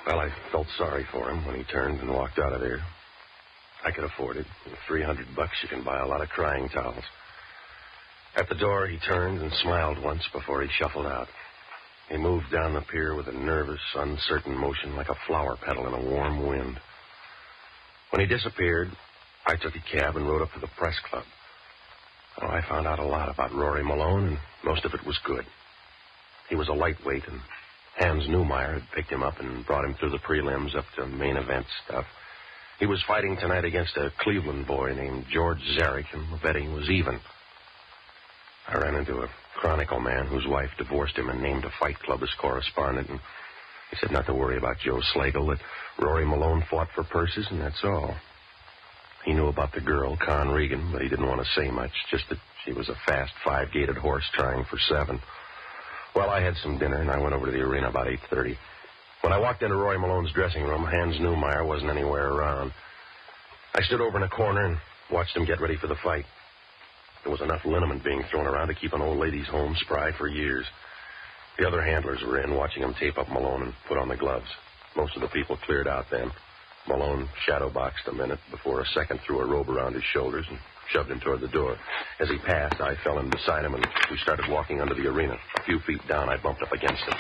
Well, I felt sorry for him when he turned and walked out of there. I could afford it. With $300, you can buy a lot of crying towels. At the door, he turned and smiled once before he shuffled out. He moved down the pier with a nervous, uncertain motion like a flower petal in a warm wind. When he disappeared, I took a cab and rode up to the press club. Oh, I found out a lot about Rory Malone, and most of it was good. He was a lightweight, and Hans Newmeyer had picked him up and brought him through the prelims up to main event stuff. He was fighting tonight against a Cleveland boy named George Zarek, and the betting was even. I ran into a Chronicle man whose wife divorced him and named a fight club as correspondent, and he said not to worry about Joe Slagle, that Rory Malone fought for purses, and that's all. He knew about the girl, Con Regan, but he didn't want to say much, just that she was a fast, 5-gated horse trying for 7. Well, I had some dinner, and I went over to the arena about 8:30. When I walked into Rory Malone's dressing room, Hans Newmeyer wasn't anywhere around. I stood over in a corner and watched him get ready for the fight. There was enough liniment being thrown around to keep an old lady's home spry for years. The other handlers were in, watching him tape up Malone and put on the gloves. Most of the people cleared out then. Malone shadowboxed a minute before a second threw a robe around his shoulders and shoved him toward the door. As he passed, I fell in beside him, and we started walking under the arena. A few feet down, I bumped up against him.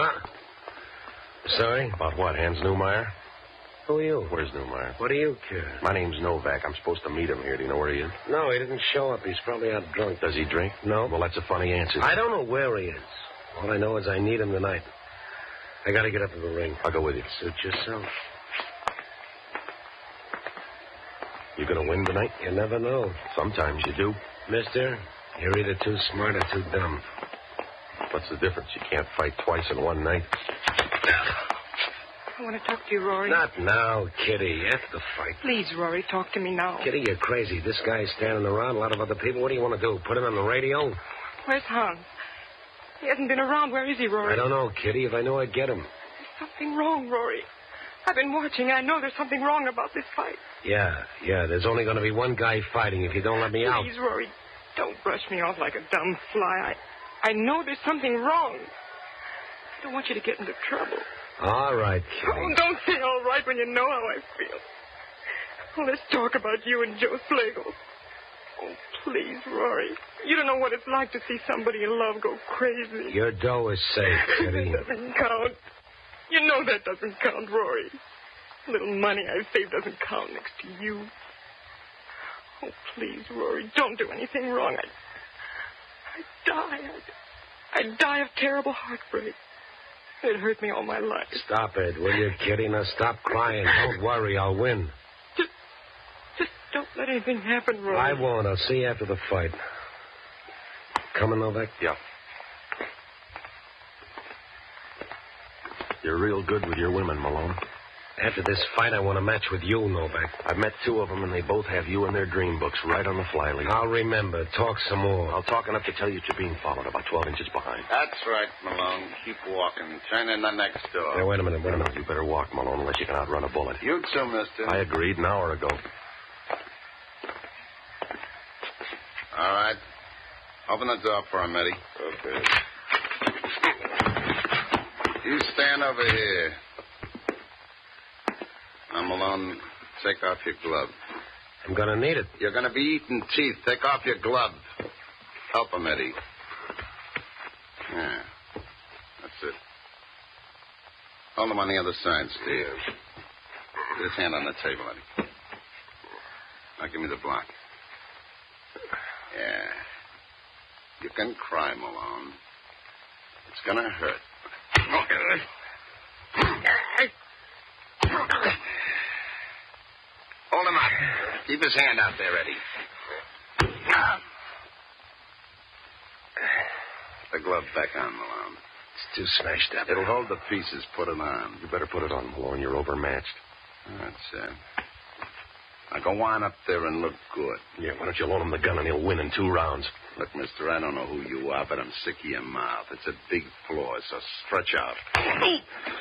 Sorry? About what, Hans Newmeyer? Who are you? Where's Newmeyer? What do you care? My name's Novak. I'm supposed to meet him here. Do you know where he is? No, he didn't show up. He's probably out drunk. Does he drink? No. Well, that's a funny answer. I don't know where he is. All I know is I need him tonight. I got to get up to the ring. I'll go with you. Suit yourself. You gonna win tonight? You never know. Sometimes you do. Mister, you're either too smart or too dumb. What's the difference? You can't fight twice in one night. I want to talk to you, Rory. Not now, Kitty. After the fight. Please, Rory, talk to me now. Kitty, you're crazy. This guy's standing around, a lot of other people. What do you want to do? Put him on the radio? Where's Hans? He hasn't been around. Where is he, Rory? I don't know, Kitty. If I knew, I'd get him. There's something wrong, Rory. I've been watching. I know there's something wrong about this fight. Yeah. There's only going to be one guy fighting if you don't let me out. Please, Rory, don't brush me off like a dumb fly. I know there's something wrong. I don't want you to get into trouble. All right, Kitty. Oh, don't say all right when you know how I feel. Oh, let's talk about you and Joe Slagle. Oh, please, Rory. You don't know what it's like to see somebody you love go crazy. Your dough is safe, Kitty. That doesn't count. You know that doesn't count, Rory. The little money I've saved doesn't count next to you. Oh, please, Rory, don't do anything wrong. I'd die of terrible heartbreak. It hurt me all my life. Stop it, will you, Kitty? Now stop crying. Don't worry, I'll win. Just don't let anything happen, Rory. I won't. I'll see you after the fight. Coming, Novak? Yeah. You're real good with your women, Malone. After this fight, I want a match with you, Novak. I've met 2 of them, and they both have you in their dream books right on the fly leaf. I'll remember. Talk some more. I'll talk enough to tell you that you're being followed about 12 inches behind. That's right, Malone. Keep walking. Turn in the next door. Hey, wait a minute. You better walk, Malone, unless you can outrun a bullet. You too, mister. I agreed an hour ago. All right. Open the door for him, Eddie. Okay. You stand over here. Now, Malone, take off your glove. I'm going to need it. You're going to be eating teeth. Take off your glove. Help him, Eddie. Yeah. That's it. Hold him on the other side, Steve. Put his hand on the table, Eddie. Now, give me the block. Yeah. You can cry, Malone. It's going to hurt. Hold him up. Keep his hand out there, Eddie. The glove back on, Malone. It's too smashed up. It'll hold the pieces. Put it on. You better put it on, Malone. You're overmatched. That's it. Now go on up there and look good. Yeah, why don't you loan him the gun and he'll win in 2 rounds? Look, mister, I don't know who you are, but I'm sick of your mouth. It's a big floor, so stretch out.